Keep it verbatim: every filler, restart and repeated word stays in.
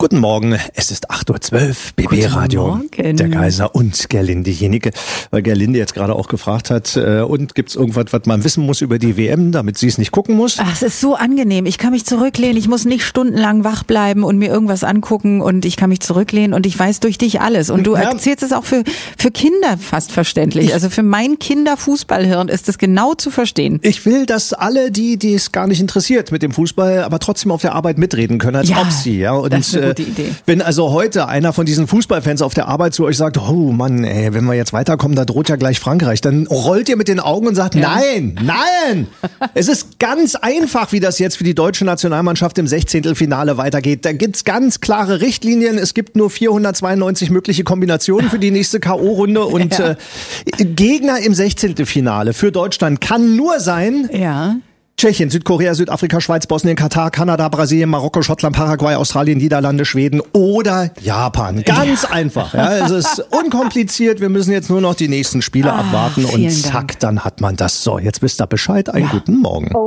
Guten Morgen, es ist acht Uhr zwölf, B B-Radio, der Kaiser und Gerlinde Jenike, weil Gerlinde jetzt gerade auch gefragt hat, äh, und gibt's irgendwas, was man wissen muss über die W M, damit sie es nicht gucken muss? Ach, es ist so angenehm, ich kann mich zurücklehnen, ich muss nicht stundenlang wach bleiben und mir irgendwas angucken und ich kann mich zurücklehnen und ich weiß durch dich alles und du ja. erzählst es auch für, für Kinder fast verständlich, ich, also für mein Kinderfußballhirn ist es genau zu verstehen. Ich will, dass alle die, die es gar nicht interessiert mit dem Fußball, aber trotzdem auf der Arbeit mitreden können, als ja, ob sie, ja, und das ist eine gute Idee. Wenn also heute einer von diesen Fußballfans auf der Arbeit zu euch sagt, oh Mann, ey, wenn wir jetzt weiterkommen, da droht ja gleich Frankreich, dann rollt ihr mit den Augen und sagt, ja. nein, nein! Es ist ganz einfach, wie das jetzt für die deutsche Nationalmannschaft im Sechzehntelfinale weitergeht. Da gibt's ganz klare Richtlinien. Es gibt nur vierhundertzweiundneunzig mögliche Kombinationen für die nächste K O-Runde und ja. äh, Gegner im Sechzehntelfinale für Deutschland kann nur sein... Ja. Tschechien, Südkorea, Südafrika, Schweiz, Bosnien, Katar, Kanada, Brasilien, Marokko, Schottland, Paraguay, Australien, Niederlande, Schweden oder Japan. Ganz ja. einfach. Ja, es ist unkompliziert. Wir müssen jetzt nur noch die nächsten Spiele ah, abwarten und zack, Dank. Dann hat man das. So, jetzt wisst ihr Bescheid. Einen ja. guten Morgen.